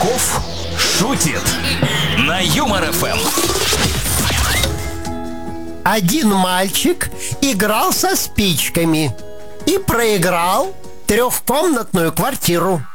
Чесноков шутит на Юмор ФМ. Один мальчик играл со спичками и проиграл трехкомнатную квартиру.